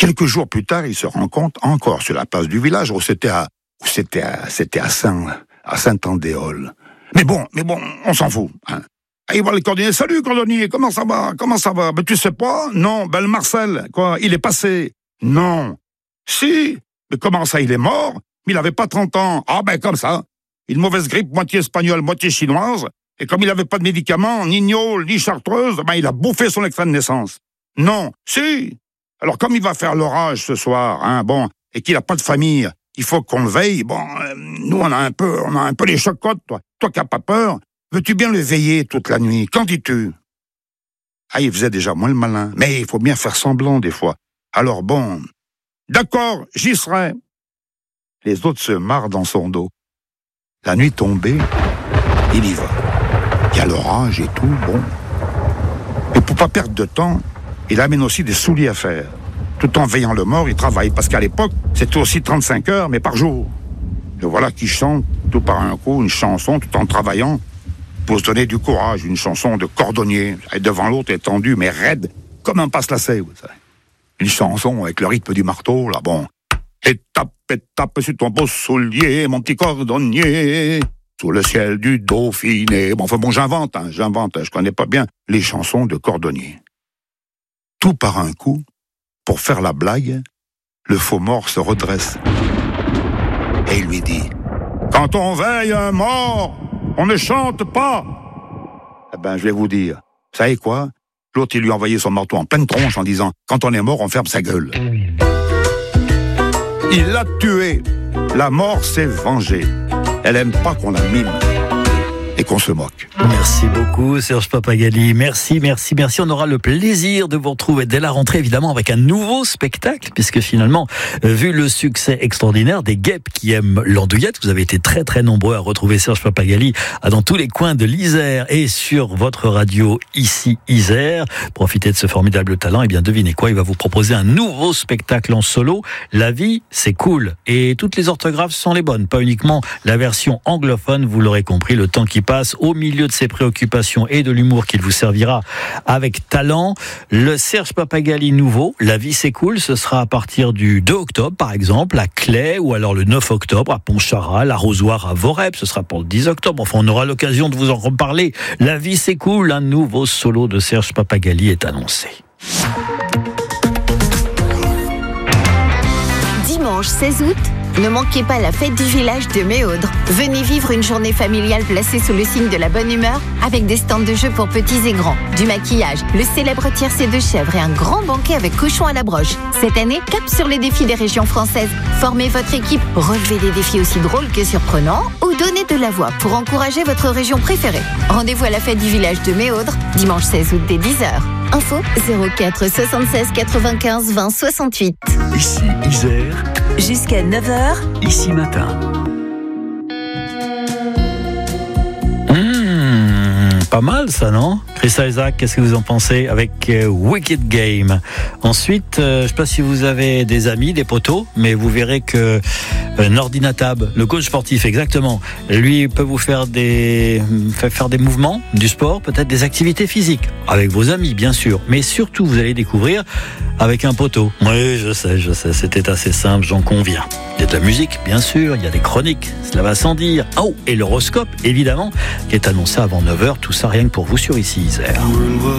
Quelques jours plus tard, il se rencontre encore sur la place du village où c'était à Saint-Andéol. Mais bon, on s'en fout, hein. Il voit le cordonnier. Salut, cordonnier, comment ça va? Ben, tu sais pas? Non, ben, le Marcel, quoi, il est passé. Non. Si. Mais comment ça, il est mort? Mais il avait pas 30 ans. Ah, ben, comme ça. Une mauvaise grippe, moitié espagnole, moitié chinoise. Et comme il avait pas de médicaments, ni gnôle, ni chartreuse, ben, il a bouffé son extrait de naissance. Non. Si. Alors, comme il va faire l'orage ce soir, hein, bon, et qu'il a pas de famille, il faut qu'on le veille. Bon, nous, on a un peu les chocottes, toi. Toi qui n'as pas peur, veux-tu bien le veiller toute la nuit? Qu'en dis-tu? Ah, il faisait déjà moins le malin. Mais il faut bien faire semblant, des fois. Alors bon, d'accord, j'y serai. Les autres se marrent dans son dos. La nuit tombée, il y va. Il y a l'orage et tout, bon. Et pour pas perdre de temps, il amène aussi des souliers à faire. Tout en veillant le mort, il travaille. Parce qu'à l'époque, c'était aussi 35 heures, mais par jour. Et voilà qu'il chante, tout par un coup, une chanson, tout en travaillant, pour se donner du courage, une chanson de cordonnier. Et devant l'autre, étendu, mais raide, comme un passe-lacet, vous savez. Une chanson avec le rythme du marteau, là, bon. Et tape sur ton beau soulier, mon petit cordonnier, sous le ciel du Dauphiné. Bon, enfin bon, j'invente, je connais pas bien les chansons de cordonnier. Tout par un coup, pour faire la blague, le faux mort se redresse. Et il lui dit, quand on veille un mort, on ne chante pas. Eh ben, je vais vous dire, vous savez quoi? L'autre, il lui a envoyé son marteau en pleine tronche en disant, quand on est mort, on ferme sa gueule. Il l'a tué. La mort s'est vengée. Elle aime pas qu'on la mime et qu'on se moque. Merci beaucoup, Serge Pappagalli. Merci. On aura le plaisir de vous retrouver dès la rentrée, évidemment, avec un nouveau spectacle, puisque finalement, vu le succès extraordinaire des guêpes qui aiment l'andouillette, vous avez été très très nombreux à retrouver Serge Pappagalli dans tous les coins de l'Isère et sur votre radio ici Isère. Profitez de ce formidable talent. Et bien, devinez quoi, il va vous proposer un nouveau spectacle en solo. La vie, c'est cool. Et toutes les orthographes sont les bonnes, pas uniquement la version anglophone, vous l'aurez compris, le temps qui passe au milieu de ses préoccupations et de l'humour qu'il vous servira avec talent. Le Serge Pappagalli nouveau, La vie c'est cool, ce sera à partir du 2 octobre par exemple à Claye, ou alors le 9 octobre à Pontcharrat, l'Arrosoir à Vorep, ce sera pour le 10 octobre. Enfin, on aura l'occasion de vous en reparler. La vie c'est cool, un nouveau solo de Serge Pappagalli est annoncé. Dimanche 16 août, ne manquez pas la fête du village de Méaudre. Venez vivre une journée familiale placée sous le signe de la bonne humeur avec des stands de jeux pour petits et grands, du maquillage, le célèbre tiercé de chèvre et un grand banquet avec cochon à la broche. Cette année, cap sur les défis des régions françaises. Formez votre équipe, relevez des défis aussi drôles que surprenants ou donnez de la voix pour encourager votre région préférée. Rendez-vous à la fête du village de Méaudre, dimanche 16 août dès 10h. Info 04 76 95 20 68. Ici Isère. Jusqu'à 9h. Ici matin. Pas mal ça, non? Chris Isaac, qu'est-ce que vous en pensez avec Wicked Game? Ensuite, je ne sais pas si vous avez des amis, des potos, mais vous verrez que Nordi Natab, le coach sportif, exactement, lui peut vous faire des mouvements, du sport, peut-être des activités physiques, avec vos amis bien sûr, mais surtout vous allez découvrir avec un poteau. Oui, je sais, c'était assez simple, j'en conviens. Il y a de la musique, bien sûr, il y a des chroniques, cela va sans dire. Oh, et l'horoscope, évidemment, qui est annoncé avant 9h, tout ça rien que pour vous sur Ici Isère.